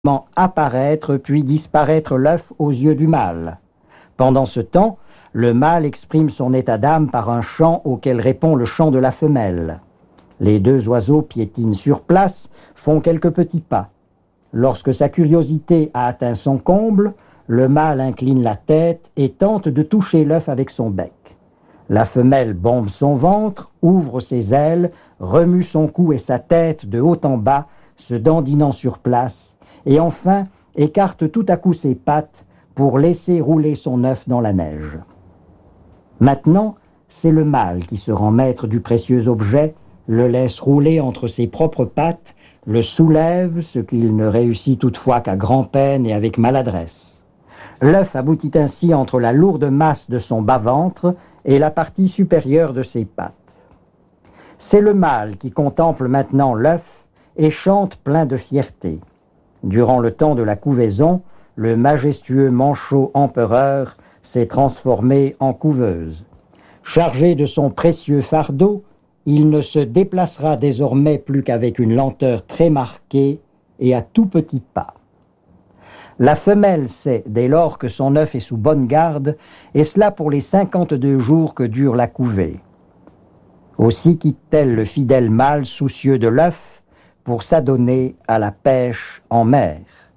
apparaître puis disparaître l'œuf aux yeux du mâle. Pendant ce temps, le mâle exprime son état d'âme par un chant auquel répond le chant de la femelle. Les deux oiseaux piétinent sur place, font quelques petits pas. Lorsque sa curiosité a atteint son comble, le mâle incline la tête et tente de toucher l'œuf avec son bec. La femelle bombe son ventre, ouvre ses ailes, remue son cou et sa tête de haut en bas, se dandinant sur place, et enfin écarte tout à coup ses pattes pour laisser rouler son œuf dans la neige. Maintenant, c'est le mâle qui se rend maître du précieux objet, le laisse rouler entre ses propres pattes, le soulève, ce qu'il ne réussit toutefois qu'à grand-peine et avec maladresse. L'œuf aboutit ainsi entre la lourde masse de son bas-ventre et la partie supérieure de ses pattes. C'est le mâle qui contemple maintenant l'œuf et chante plein de fierté. Durant le temps de la couvaison, le majestueux manchot empereur s'est transformé en couveuse. Chargé de son précieux fardeau, il ne se déplacera désormais plus qu'avec une lenteur très marquée et à tout petits pas. La femelle sait, dès lors que son œuf est sous bonne garde, et cela pour les 52 jours que dure la couvée. Aussi quitte-t-elle le fidèle mâle soucieux de l'œuf pour s'adonner à la pêche en mer.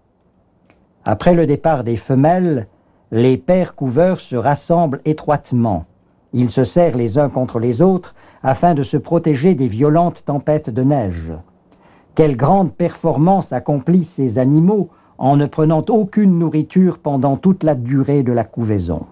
Après le départ des femelles, les pères couveurs se rassemblent étroitement. Ils se serrent les uns contre les autres afin de se protéger des violentes tempêtes de neige. Quelle grande performance accomplissent ces animaux en ne prenant aucune nourriture pendant toute la durée de la couvaison.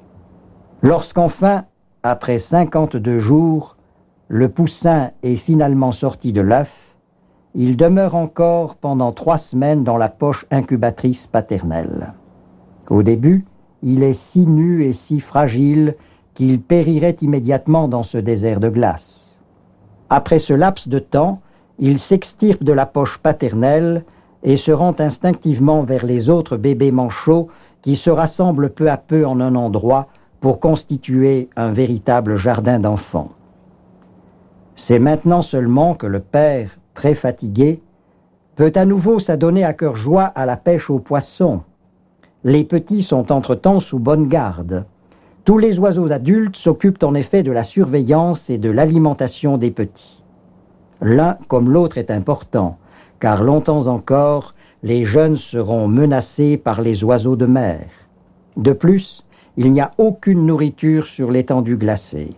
Lorsqu'enfin, après 52 jours, le poussin est finalement sorti de l'œuf, il demeure encore pendant 3 semaines dans la poche incubatrice paternelle. Au début, il est si nu et si fragile qu'il périrait immédiatement dans ce désert de glace. Après ce laps de temps, il s'extirpe de la poche paternelle et se rend instinctivement vers les autres bébés manchots qui se rassemblent peu à peu en un endroit pour constituer un véritable jardin d'enfants. C'est maintenant seulement que le père, très fatigué, peut à nouveau s'adonner à cœur joie à la pêche aux poissons. Les petits sont entre-temps sous bonne garde. Tous les oiseaux adultes s'occupent en effet de la surveillance et de l'alimentation des petits. L'un comme l'autre est important, car longtemps encore, les jeunes seront menacés par les oiseaux de mer. De plus, il n'y a aucune nourriture sur l'étendue glacée.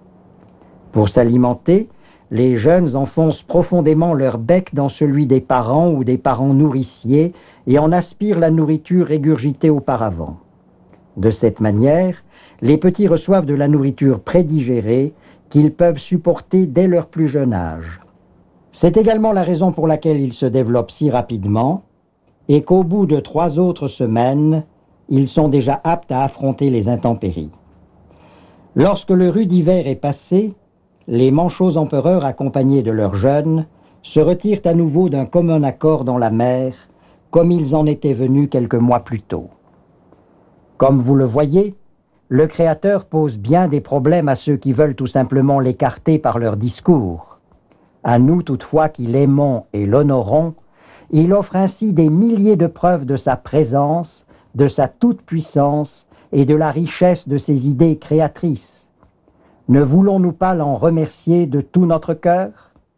Pour s'alimenter, les jeunes enfoncent profondément leur bec dans celui des parents ou des parents nourriciers et en aspirent la nourriture régurgitée auparavant. De cette manière, les petits reçoivent de la nourriture prédigérée qu'ils peuvent supporter dès leur plus jeune âge. C'est également la raison pour laquelle ils se développent si rapidement et qu'au bout de 3 autres semaines, ils sont déjà aptes à affronter les intempéries. Lorsque le rude hiver est passé, les manchots empereurs accompagnés de leurs jeunes se retirent à nouveau d'un commun accord dans la mer, comme ils en étaient venus quelques mois plus tôt. Comme vous le voyez, le Créateur pose bien des problèmes à ceux qui veulent tout simplement l'écarter par leur discours. À nous toutefois qui l'aimons et l'honorons, il offre ainsi des milliers de preuves de sa présence, de sa toute-puissance et de la richesse de ses idées créatrices. Ne voulons-nous pas l'en remercier de tout notre cœur ?